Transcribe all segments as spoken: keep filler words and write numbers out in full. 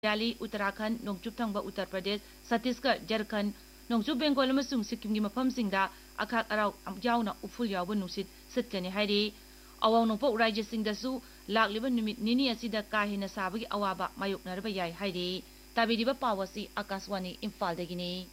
Delhi, Uttarakhand, Nongchup Thangba, Uttar Pradesh, Chhattisgarh, Jharkhand, Nongchup Bengal amasung Sikkim gi mafamsingda akhak arau yauna uful yawa nusit sitkani hairi awang nongpo rajyasingdasu lakliba numit nini asida kahina sabagi awaba mayoknarba yai hairi tabiriba pawasi Akashwani Imphaldagini.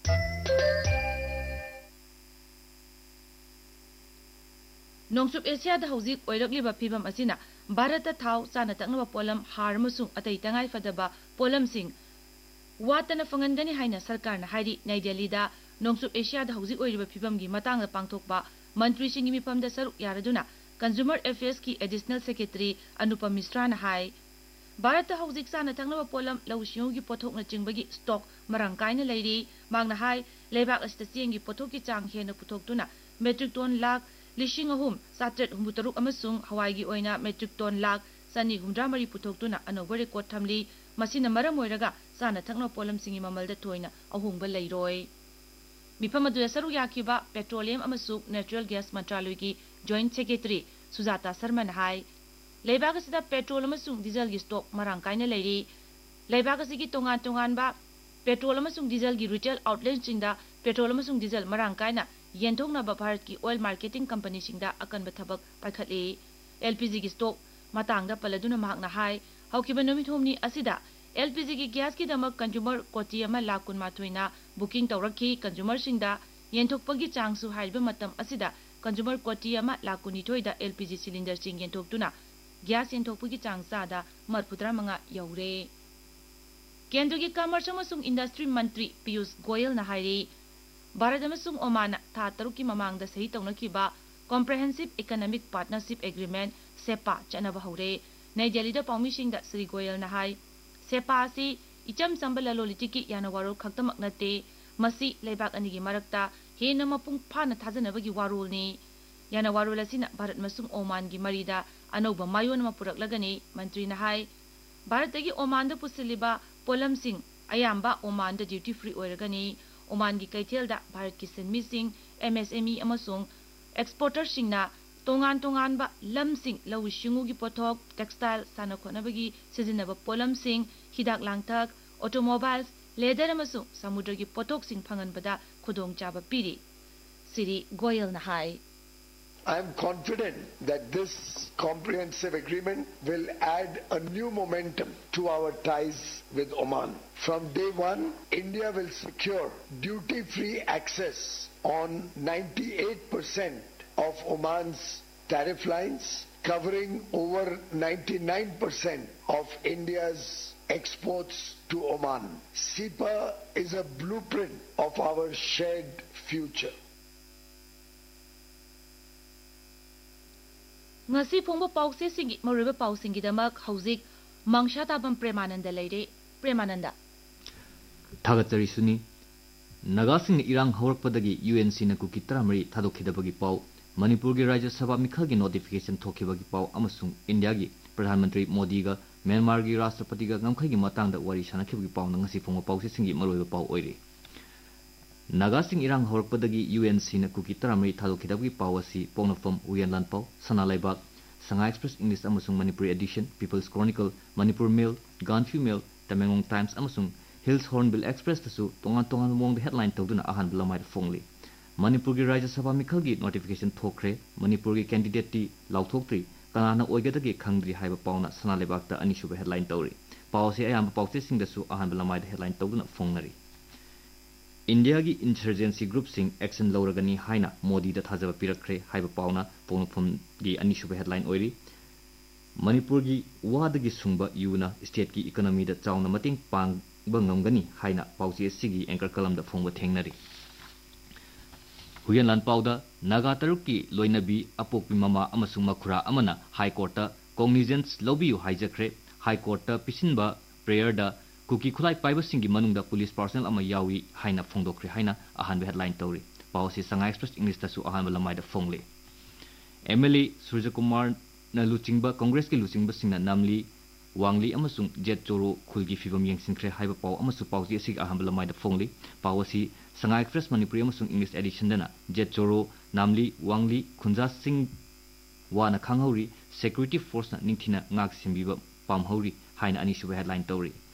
Nongchup Asia da hauzik oiragliba phibam asina Bharata thau chana taknaba polam har amasung atai tangai fadaba polam sing watana fangangani haina sarkar na hairi Nai Delhi da Nongchup Asia da hauzik oiriba phibam gi matang pangthokba mantri singi mifam da saruk yaraduna Consumer Affairs ki Additional Secretary Anupam Misra na hai Bharata hauzik chana taknaba polam lausiong gi pothok na chingbagi stock marang kaina leiri magna hai lebak asta chiang gi pothok ki chang hena puthok metric ton lakh Lishing ahum, Satret Humbutaruk Amasung, Hawaii Oina, metric ton lag, Sani Humdramari Putokuna, and over record Tamli, Masina Maramoiraga, Sana Tangno Polam Singi Mamal de Toina, Ahumba Leroy. Mipamadu Saruyakiba, Petroleum Amasuk, Natural Gas Mantralugi, Joint Secretary, Suzata Sarman High. Lebagasida Petrol Amasung, Diesel Gistok, Marankaina Lady. Lebagasigi Tongan Tonganba, Petrol Amasung Diesel Gi Retail Outlets in the Petrol Amasung Diesel Marankaina. Yenthong na Bharat ki oil marketing company singda akan bathabak paikhatli L P G ki stock matangda paladuna mahakna hai haukiba numit humni asida L P G ki gas ki damak consumer koti ama lakun mathuina booking tawrakhi consumer singda yenthokpagi changsu haiba matam asida consumer koti ama lakuni thoida L P G cylinder sing yenthoktuna gas yenthokpagi changsa da marputra manga yaure Kendra ki commerce amasung industry mantri Piyush Goyal na hairi Bharat amasung Oman tha taruki mamangda sahi tawnakiba Comprehensive Economic Partnership Agreement SEPA chanaba haure Nai Delhi da pawmisingda Sri Goyal na hai SEPA si icham samba lalolitiki yana warol khaktamak nate masi leibak anigi marakta hena mapung phana thajanabagi warol ni yana warol asina Bharat amasung Oman gi marida anoba mayon ma puraklagani mantri na hai Bharat dagi Oman da pusiliba polam sing ayamba Oman da duty free oiragani Oman gi kaithel da Bharat ki senmi sing M S M E amasung exporter singna tongan tongan ba lam sing lawi shingu gi pothok textile sana khonabagi sijinaba polam sing hidak langthak automobiles leather amasung samudra gi pothok sing phangan bada khudong chaba piri Sri Goyal na hai I am confident that this comprehensive agreement will add a new momentum to our ties with Oman. From day one, India will secure duty-free access on ninety-eight percent of Oman's tariff lines, covering over ninety-nine percent of India's exports to Oman. SEPA is a blueprint of our shared future. Ngasi phongba pause singi mariba pausingi damak hauzik mangsha tabam Premananda leire Premananda Thagatsari suni Nagasing irang haurakpadagi U N C na kuki taramari thadokhidabagi pau Manipur gi Rajya Sabha mikhal gi notification thokibagi pau amasung India gi Pradhan Mantri Modi ga Myanmar gi Rashtrapati ga ngamkhai gi matang da wari sanakhibagi pau ngasi phongba pause singi maroiba pau oire Nagasing irang haurakpadagi U N C na kuki taramari thadokhidabagi pau asi Pongnafam Uyanlan pau Sanalaibak Sangha Express English amasung Manipuri Edition People's Chronicle Manipur Mail Ganfu Mail Tamenglong Times amasung Hills Hornbill Express tasu tongan tongan wong the headline tawduna ahan blamai phongli Manipur gi Rajya Sabha mikhal gi notification thokre Manipur gi candidate ti lauthokri kanana oigadagi khangdri haiba pauna Sanalaibak ta ani suba headline tawri pawse ayam pawse sing dasu ahan blamai headline tawduna phongnari India gi insurgency group sing action lawragani haina Modi da thajaba pirakre haiba pauna pongnafam gi ani suba headline oiri Manipur gi wadagi sungba yuna state ki economy da chawna mating pang bangamgani haina pausi sigi anchor kalam da phongba thengnari Huyanlan pauda Naga taruki loinabi apokpi mama amasung makhura amana high court ta cognizance lobiyu haijakre high court ta pisinba prayer da kuki khulai paiba singi manungda police personnel ama yawi haina phongdokre haina ahanbe headline tawri pausi Sangha Express English tasu ahanba lamai da phongle M L A Surya Kumar na luchingba Congress ki luchingba singna namli Wangli amasung Jet Choro khulgi fibam yengsinkhre haiba paw amasu pawsi asig ahamba lamai da phongli pawasi Sangha Express Manipuri amasung English edition dana Jet Choro namli Wangli Khunja Singh wana khanghauri security force na ningthina ngak simbiba pamhauri haina ani suba headline tawri